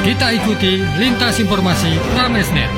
Kita ikuti lintas informasi Pramesnet.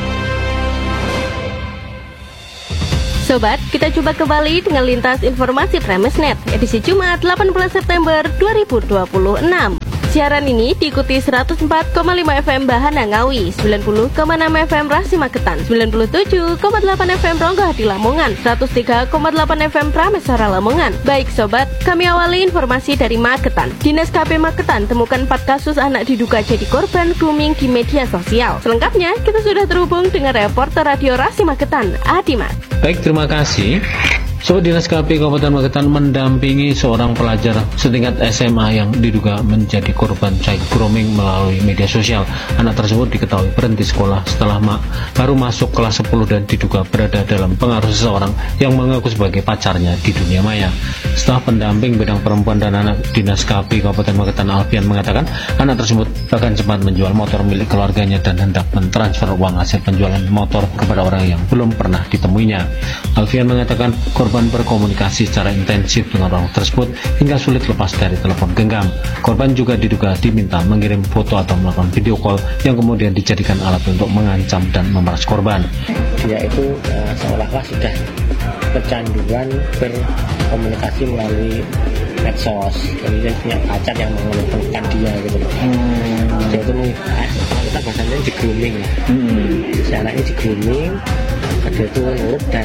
Sobat, kita coba kembali dengan lintas informasi Pramesnet edisi Jumat 18 September 2026. Siaran ini diikuti 104,5 FM Bahana Ngawi, 90,6 FM Rasi Magetan, 97,8 FM Ronggahati Lamongan, 103,8 FM Pramesara Lamongan. Baik sobat, kami awali informasi dari Magetan. Dinas KP Magetan temukan 4 kasus anak diduga jadi korban grooming di media sosial. Selengkapnya kita sudah terhubung dengan reporter Radio Rasi Magetan, Adimas. Baik, terima kasih. Sobat, Dinas KP Kabupaten Magetan mendampingi seorang pelajar setingkat SMA yang diduga menjadi korban child grooming melalui media sosial. Anak tersebut diketahui berhenti sekolah setelah baru masuk kelas 10 dan diduga berada dalam pengaruh seseorang yang mengaku sebagai pacarnya di dunia maya. Setelah pendamping bidang perempuan dan anak Dinas KP Kabupaten Magetan, Alfian mengatakan anak tersebut bahkan sempat menjual motor milik keluarganya dan hendak mentransfer uang hasil penjualan motor kepada orang yang belum pernah ditemuinya. Alfian mengatakan korban berkomunikasi secara intensif dengan orang tersebut hingga sulit lepas dari telepon genggam. Korban juga diduga diminta mengirim foto atau melakukan video call yang kemudian dijadikan alat untuk mengancam dan memeras korban. Dia itu seolah-olah sudah kecanduan berkomunikasi melalui medsos. Jadi dia punya pacar yang mengumpulkan dia gitu. Dia itu kita bahasanya di grooming lah. Si anak ini di grooming, dia itu nurut dan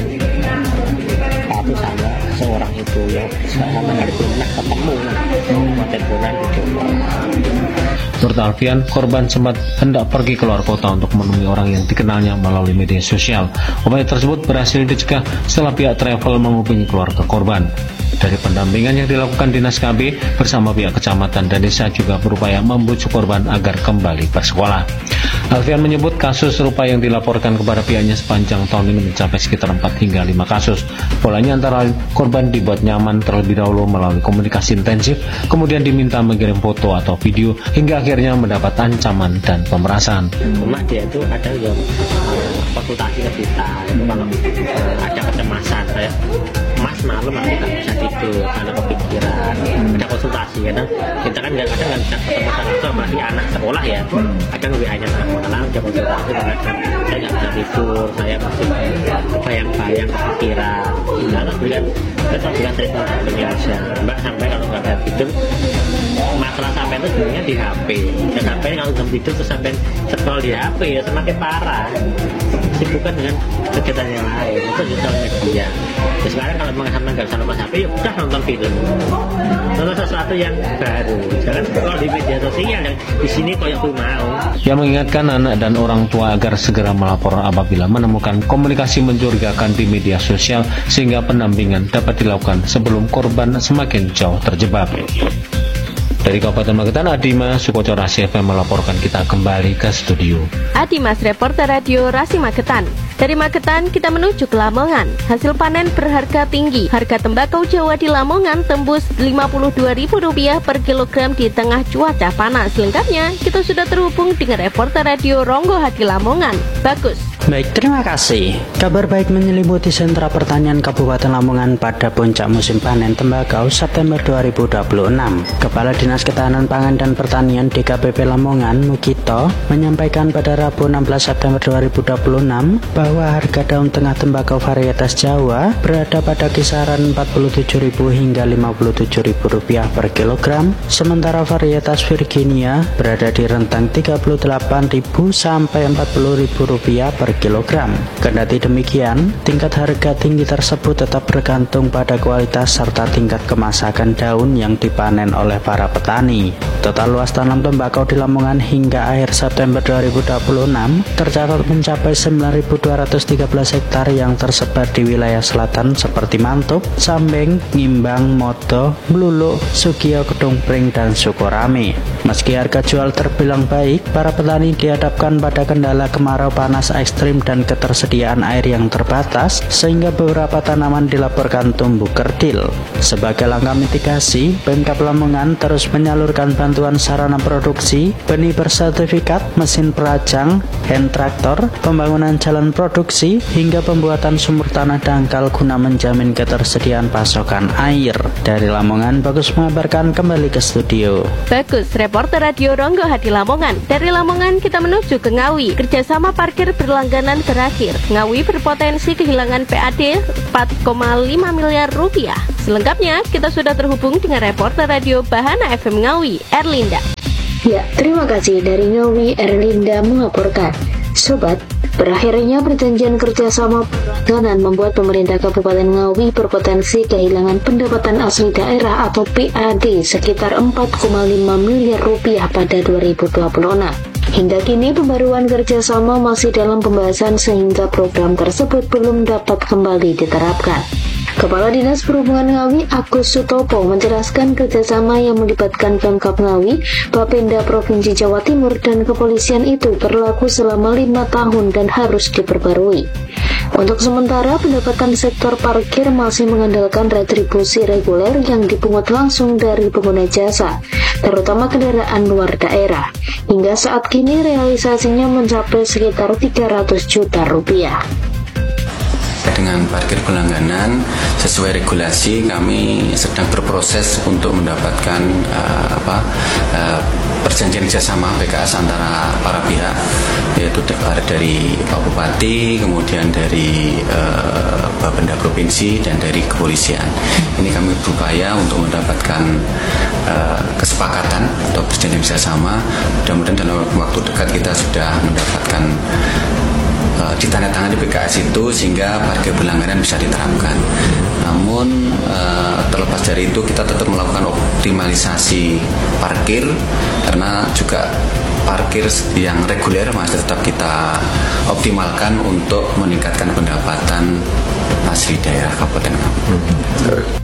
patuh sama seorang itu yang sama hari belum pernah ketemu, teleponan video call. Menurut Alfian, korban sempat hendak pergi keluar kota untuk menemui orang yang dikenalnya melalui media sosial. Upaya tersebut berhasil dicegah setelah pihak travel menghubungi keluarga korban. Dari pendampingan yang dilakukan Dinas KB bersama pihak kecamatan dan desa juga berupaya membujuk korban agar kembali bersekolah. Alfian menyebut kasus serupa yang dilaporkan kepada pihaknya sepanjang tahun ini mencapai sekitar 4 hingga 5 kasus. Polanya antara lain korban dibuat nyaman terlebih dahulu melalui komunikasi intensif, kemudian diminta mengirim foto atau video hingga akhirnya mendapat ancaman dan pemerasan. Rumah dia itu ada yang konsultasi ke kita, itu kalau ada kecemasan kayak Mas malam nanti tak bisa tidur karena kepikiran, ada konsultasi karena kita kan kadang nggak bisa ketemu langsung, apalagi anak sekolah ya, kadang WA-nya malam ada konsultasi karena saya nggak bisa tidur, saya masih bayang-bayang kepikiran. Karena bilang kita bilang treatment biasa, Mbak sampai kalau nggak bisa tidur masalah sampai itu sebenarnya di HP. Dan sampai kalau jam tidur terus sampai scroll di HP ya semakin parah. Sibukkan dengan kegiatan yang lain, itu sosial media. Jadi sekarang kalau memang sampai nggak bisa nonton HP, ya udah nonton film, nonton sesuatu yang baru. Jangan scroll di media sosial yang di sini kayak aku mau. Yang mengingatkan anak dan orang tua agar segera melapor apabila menemukan komunikasi mencurigakan di media sosial sehingga pendampingan dapat dilakukan sebelum korban semakin jauh terjebak. Dari Kabupaten Magetan, Adimas Sukoco Rasi FM melaporkan. Kita kembali ke studio. Adimas, reporter Radio Rasi Magetan. Dari Magetan kita menuju ke Lamongan. Hasil panen berharga tinggi. Harga tembakau Jawa di Lamongan tembus Rp52.000 per kilogram di tengah cuaca panas. Selengkapnya kita sudah terhubung dengan reporter Radio Ronggahati Lamongan, Bagus. Baik, terima kasih. Kabar baik menyelimuti sentra pertanian Kabupaten Lamongan pada puncak musim panen tembakau September 2026. Kepala Dinas Ketahanan Pangan dan Pertanian DKPP Lamongan, Mukito, menyampaikan pada Rabu 16 September 2026 bahwa harga daun tengah tembakau varietas Jawa berada pada kisaran Rp47.000 hingga Rp57.000 per kilogram, sementara varietas Virginia berada di rentang Rp38.000 sampai Rp40.000 per kilogram. Kendati demikian, tingkat harga tinggi tersebut tetap bergantung pada kualitas serta tingkat kemasakan daun yang dipanen oleh para petani. Total luas tanam tembakau di Lamongan hingga akhir September 2026 tercatat mencapai 9.213 hektar yang tersebar di wilayah selatan seperti Mantub, Sambeng, Ngimbang, Modo, Mluluk, Sugio, Kedung Pring, dan Sukorame. Meski harga jual terbilang baik, para petani dihadapkan pada kendala kemarau panas ekstrim dan ketersediaan air yang terbatas, sehingga beberapa tanaman dilaporkan tumbuh kerdil. Sebagai langkah mitigasi, Pemkab Lamongan terus menyalurkan bantuan sarana produksi, benih bersertifikat, mesin perajang, hand traktor, pembangunan jalan produksi, hingga pembuatan sumur tanah dangkal guna menjamin ketersediaan pasokan air. Dari Lamongan, Bagus mengabarkan, kembali ke studio. Bagus, reporter reporter radio Ronggo Hadi Lamongan. Dari Lamongan kita menuju ke Ngawi. Kerjasama parkir berlangganan berakhir. Ngawi berpotensi kehilangan PAD 4,5 miliar rupiah. Selengkapnya kita sudah terhubung dengan reporter radio Bahana FM Ngawi, Erlinda. Ya, terima kasih. Dari Ngawi, Erlinda melaporkan. Sobat, berakhirnya perjanjian kerjasama berlangganan membuat pemerintah Kabupaten Ngawi berpotensi kehilangan pendapatan asli daerah atau PAD sekitar 4,5 miliar rupiah pada 2026. Hingga kini pembaruan kerjasama masih dalam pembahasan sehingga program tersebut belum dapat kembali diterapkan. Kepala Dinas Perhubungan Ngawi, Agus Sutopo, menjelaskan kerjasama yang melibatkan Pemkab Ngawi, Bapenda Provinsi Jawa Timur, dan kepolisian itu berlaku selama 5 tahun dan harus diperbarui. Untuk sementara, pendapatan sektor parkir masih mengandalkan retribusi reguler yang dipungut langsung dari pengguna jasa, terutama kendaraan luar daerah. Hingga saat kini realisasinya mencapai sekitar 300 juta rupiah. Dengan parkir berlangganan sesuai regulasi, kami sedang berproses untuk mendapatkan perjanjian kerjasama PKS antara para pihak, yaitu dari Pak Bupati, kemudian dari Bapenda Provinsi, dan dari kepolisian. Ini kami berupaya untuk mendapatkan kesepakatan atau perjanjian kerjasama. Mudah-mudahan dalam waktu dekat kita sudah mendapatkan ditandatangani PKS itu sehingga parkir berlangganan bisa diterapkan. Namun terlepas dari itu kita tetap melakukan optimalisasi parkir, karena juga parkir yang reguler masih tetap kita optimalkan untuk meningkatkan pendapatan asli daerah Kabupaten Ngawi.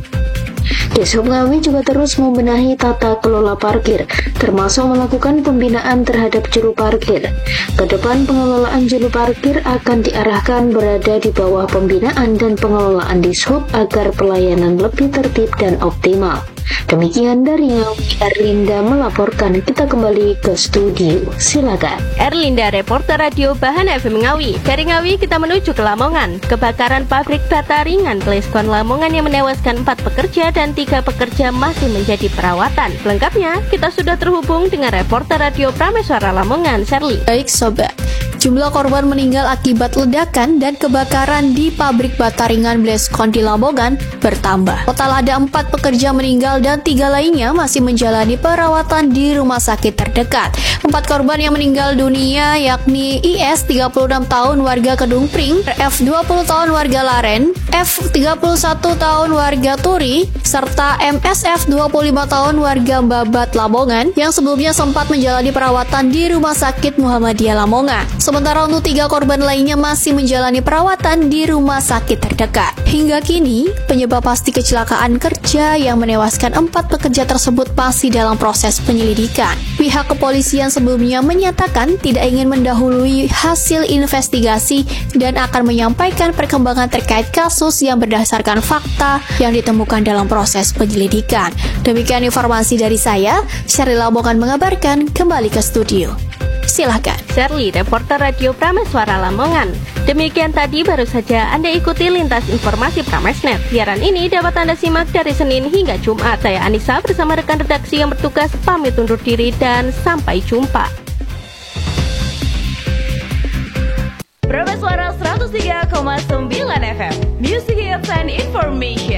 Dishub Ngawi juga terus membenahi tata kelola parkir, termasuk melakukan pembinaan terhadap juru parkir. Kedepan pengelolaan juru parkir akan diarahkan berada di bawah pembinaan dan pengelolaan Dishub agar pelayanan lebih tertib dan optimal. Demikian dari Ngawi, Erlinda melaporkan. Kita kembali ke studio. Silakan. Erlinda, reporter radio Bahana FM Ngawi. Dari Ngawi kita menuju ke Lamongan. Kebakaran pabrik bata ringan Kleskon Lamongan yang menewaskan 4 pekerja dan 3 pekerja masih menjadi perawatan. Lengkapnya kita sudah terhubung dengan reporter radio Prameswara Lamongan, Sherly. Baik sobat, jumlah korban meninggal akibat ledakan dan kebakaran di pabrik bata ringan Kleskon di Lamongan bertambah. Total ada 4 pekerja meninggal dan 3 lainnya masih menjalani perawatan di rumah sakit terdekat. 4 korban yang meninggal dunia yakni IS 36 tahun warga Kedung Pring, F 20 tahun warga Laren, F 31 tahun warga Turi, serta MSF 25 tahun warga Babat Lamongan yang sebelumnya sempat menjalani perawatan di Rumah Sakit Muhammadiyah Lamongan. Sementara untuk 3 korban lainnya masih menjalani perawatan di rumah sakit terdekat. Hingga kini, penyebab pasti kecelakaan kerja yang menewaskan 4 pekerja tersebut masih dalam proses penyelidikan. Pihak kepolisian sebelumnya menyatakan tidak ingin mendahului hasil investigasi dan akan menyampaikan perkembangan terkait kasus yang berdasarkan fakta yang ditemukan dalam proses penyelidikan. Demikian informasi dari saya, Sherly Lamongan mengabarkan. Kembali ke studio. Silahkan. Sherly, reporter radio Prameswara Lamongan. Demikian tadi baru saja Anda ikuti lintas informasi Pramesnet. Siaran ini dapat Anda simak dari Senin hingga Jumat. Saya Anissa bersama rekan redaksi yang bertugas pamit undur diri dan sampai jumpa. Prameswara 103,9 FM Music Hits and Information.